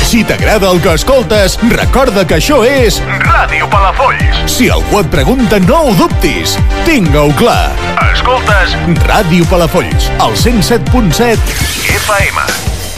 Si t'agrada el que escoltes, recorda que això és Ràdio Palafolls. Si algú et pregunta, no ho dubtis. Tinga-ho clar. Escoltes Ràdio Palafolls, al 107.7 FM.